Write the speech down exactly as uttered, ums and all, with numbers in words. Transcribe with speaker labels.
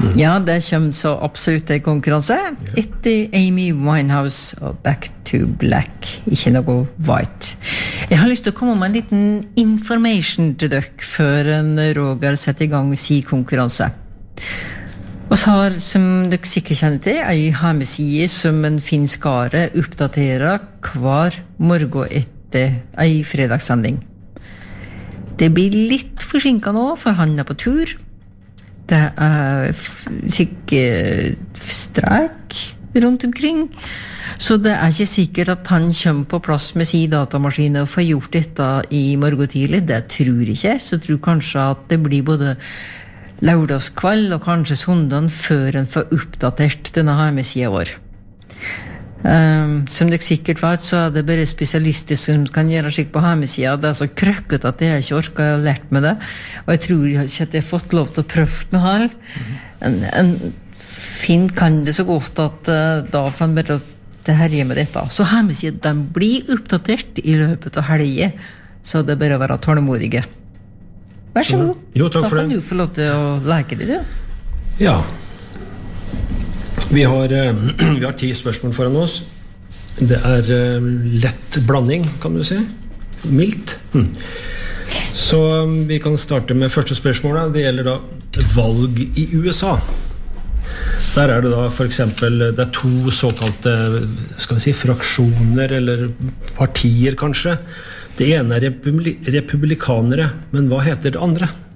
Speaker 1: Ja, det kommer så absolutt en konkurranse. Etter Amy Winehouse og Back to Black. Ikke noe white. Jeg har lyst til å komme med en liten information til dere før en Roger setter i gang sin konkurranse. Og så har, som dere sikkert kjenner til, en hjemmeside som en finskare oppdaterer hver morgen etter en fredagssending. Det blir litt forsinket nå, for han er på tur. Det er sikkert streik rundt omkring, så det er ikke sikkert at han kommer på plass med sin datamaskin og får gjort dette i morgen tidlig. Det tror jeg ikke, så jeg tror kanskje at det blir både lørdagskveld og kanskje søndagen før en får oppdatert denne hjemmesiden vår. Um, som dere sikkert vet, så er det bare spesialister som kan gjøre slik på hjemmesiden. Det er så krøkket at jeg ikke orker å ha lært med det, og jeg tror ikke at jeg har fått lov til å prøve med her. En, en Finn kan det så godt at uh, da får han bare det herje med dette. Så hjemmesiden den blir oppdatert i løpet av helgen, så det er bare å være tålmodige. Vær så god.
Speaker 2: Jo, takk for det.
Speaker 1: Da kan du få lov til å leke det, du.
Speaker 2: Ja. Vi har, vi har ti spørsmål foran oss. Det er lett blanding, kan du si. Mildt. Hm. Så vi kan starte med første spørsmålet. Det gjelder da valg i U S A. Der er det da for eksempel, det er to såkalte, skal vi si, fraksjoner, eller partier kanskje. Det ene er republi- republikanere, men hva heter det andre?